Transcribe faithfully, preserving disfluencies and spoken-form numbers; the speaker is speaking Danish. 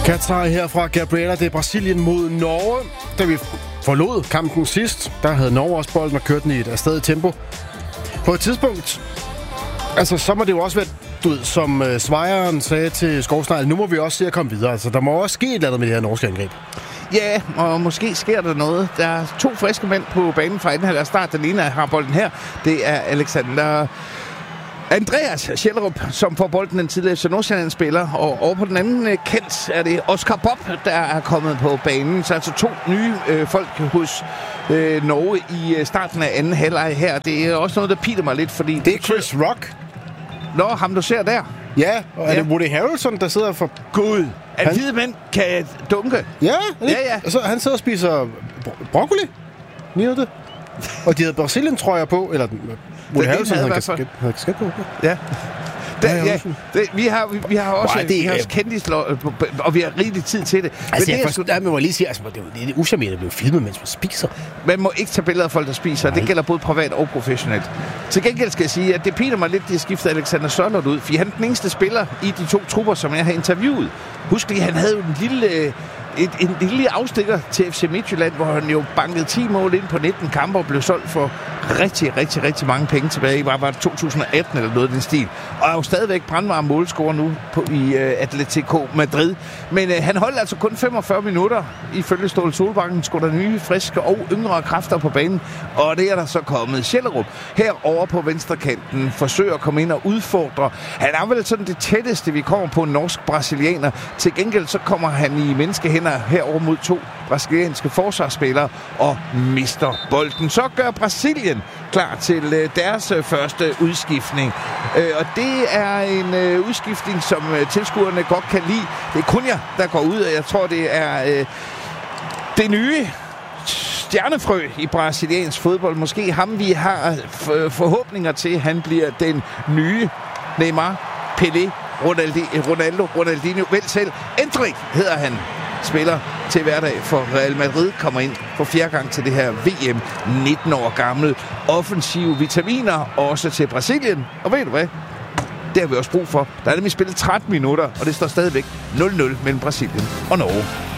Katar her fra Gabriela. Det er Brasilien mod Norge. Da vi forlod kampen sidst, der havde Norge også bolden og kørte den i et afsted tempo. På et tidspunkt, altså så må det jo også være, du ved, som uh, svejeren sagde til Skovsnegl, nu må vi også se at komme videre. Altså der må også ske et eller andet med det her norske angreb. Ja, og måske sker der noget. Der er to friske mænd på banen fra anden halvleg start. Den ene har bolden her. Det er Alexander Andreas Schellerup, som får bolden, den tidligere F C Nordsjælland-spiller. Og over på den anden kant er det Oscar Bob, der er kommet på banen. Så altså to nye øh, folk hos øh, Norge i øh, starten af anden halvleg her. Det er også noget, der piler mig lidt, fordi... Det er Chris Rock. Nå, ham du ser der. Ja, og er ja. det Woody Harrelson, der sidder for... Gud, at han... hvide mænd kan dunke. Ja, ja, ja. Altså, han sidder og spiser bro- broccoli. Lige det. Og de havde Brasilien, tror jeg, på. Eller Woody Harrelson havde kasket, havde kasket på. Ja. Det, ja, det, vi, har, vi, vi har også, Wow, det, vi har også kendislår, og vi har rigtig tid til det. Altså, men jeg det forstår, der må jeg lige sige, altså, det er lidt uschammerende at blive filmet, mens man spiser. Man må ikke tage billeder af folk, der spiser. Nej. Det gælder både privat og professionelt. Til gengæld skal jeg sige, at det piner mig lidt, at de har skiftet Alexander Sørloth ud, for han er den eneste spiller i de to trupper, som jeg har interviewet. Husk lige, han havde jo en lille... Et, en lille afstikker til F C Midtjylland, hvor han jo bankede ti mål ind på nitten kampe og blev solgt for rigtig, rigtig, rigtig mange penge tilbage i, var det to tusind atten eller noget af den stil. Og er jo stadigvæk brandvarm målscorer nu på, i uh, Atletico Madrid. Men uh, han holdt altså kun femogfyrre minutter ifølge Ståle Solbakken. Skulle der nye, friske og yngre kræfter på banen. Og det er der så kommet. Schellerup herovre på venstrekanten forsøger at komme ind og udfordre. Han er vel sådan det tætteste, vi kommer på en norsk-brasilianer. Til gengæld så kommer han i menneskehænder herover mod to brasilianske forsvarsspillere og mister bolden. Så gør Brasilien klar til øh, deres øh, første udskiftning. Øh, og det er en øh, udskiftning, som øh, tilskuerne godt kan lide. Det er kun jeg, der går ud, og jeg tror, det er øh, det nye stjernefrø i brasiliansk fodbold. Måske ham, vi har f- forhåbninger til, han bliver den nye Neymar, Pelé, Ronaldo, Ronaldo Ronaldinho, vel selv. Endrik hedder han. Spiller til hverdag for Real Madrid, kommer ind for fjerde gang til det her V M, nitten år gammel. Offensive vitaminer, også til Brasilien. Og ved du hvad? Det har vi også brug for. Der er nemlig spillet tretten minutter, og det står stadigvæk nul nul mellem Brasilien og Norge.